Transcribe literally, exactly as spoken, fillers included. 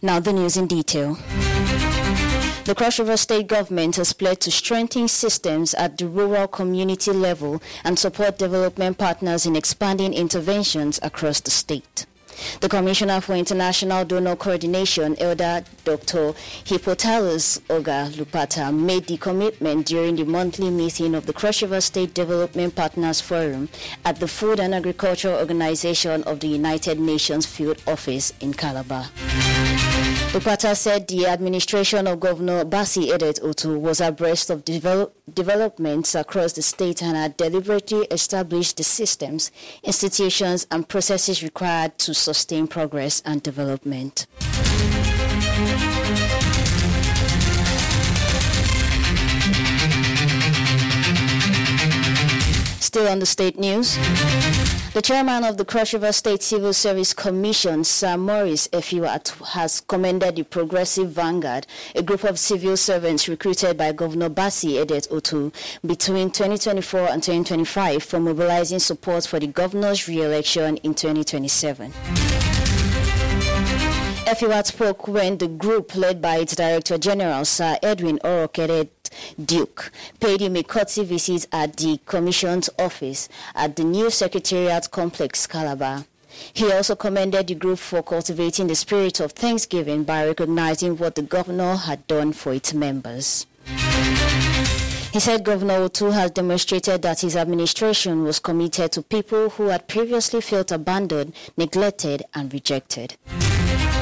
Now the news in detail. The Cross River State Government has pledged to strengthen systems at the rural community level and support development partners in expanding interventions across the state. The Commissioner for International Donor Coordination, Elder Doctor Hippotalos Oga Lupata, made the commitment during the monthly meeting of the Cross River State Development Partners Forum at the Food and Agriculture Organization of the United Nations Field Office in Calabar. Lupata said the administration of Governor Basi Edet Otu was abreast of develop, developments across the state and had deliberately established the systems, institutions, and processes required to sustain progress and development. Still on the state news, the chairman of the Cross River State Civil Service Commission, Sir Maurice Efiwat, has commended the Progressive Vanguard, a group of civil servants recruited by Governor Basi Edet Otu between twenty twenty-four and twenty twenty-five, for mobilizing support for the governor's re-election in twenty twenty-seven. Efiwat spoke when the group, led by its Director General, Sir Edwin Orokere Duke, paid him a courtesy visit at the Commission's office at the new Secretariat Complex, Calabar. He also commended the group for cultivating the spirit of thanksgiving by recognizing what the governor had done for its members. He said Governor Otu has demonstrated that his administration was committed to people who had previously felt abandoned, neglected, and rejected.